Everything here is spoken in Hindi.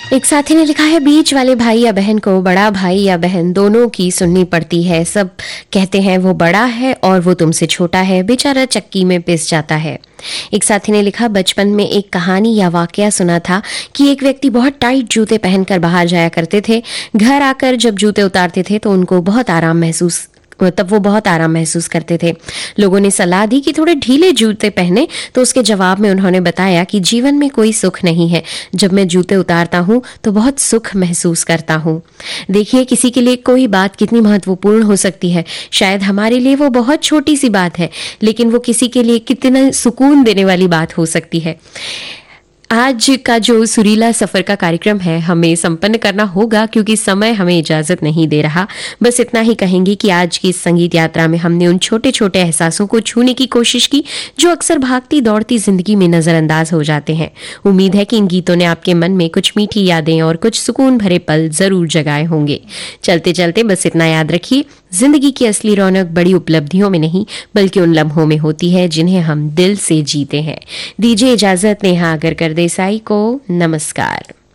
एक साथी ने लिखा है, बीच वाले भाई या बहन को बड़ा भाई या बहन दोनों की सुननी पड़ती है। सब कहते हैं वो बड़ा है और वो तुमसे छोटा है, बेचारा चक्की में पिस जाता है। एक साथी ने लिखा, बचपन में एक कहानी या वाकया सुना था कि एक व्यक्ति बहुत टाइट जूते पहनकर बाहर जाया करते थे। घर आकर जब जूते उतारते थे तो उनको बहुत आराम महसूस तब वो बहुत आराम महसूस करते थे। लोगों ने सलाह दी कि थोड़े ढीले जूते पहने, तो उसके जवाब में उन्होंने बताया कि जीवन में कोई सुख नहीं है, जब मैं जूते उतारता हूँ तो बहुत सुख महसूस करता हूँ। देखिए, किसी के लिए कोई बात कितनी महत्वपूर्ण हो सकती है। शायद हमारे लिए वो बहुत छोटी सी बात है, लेकिन वो किसी के लिए कितना सुकून देने वाली बात हो सकती है। आज का जो सुरीला सफर का कार्यक्रम है हमें संपन्न करना होगा, क्योंकि समय हमें इजाजत नहीं दे रहा। बस इतना ही कहेंगे कि आज की इस संगीत यात्रा में हमने उन छोटे छोटे एहसासों को छूने की कोशिश की जो अक्सर भागती दौड़ती जिंदगी में नजरअंदाज हो जाते हैं। उम्मीद है कि इन गीतों ने आपके मन में कुछ मीठी यादें और कुछ सुकून भरे पल जरूर जगाए होंगे। चलते चलते बस इतना याद रखिए, जिंदगी की असली रौनक बड़ी उपलब्धियों में नहीं बल्कि उन लम्हों में होती है जिन्हें हम दिल से जीते हैं। दीजिए इजाजत नेहा अगरकर देसाई को। नमस्कार।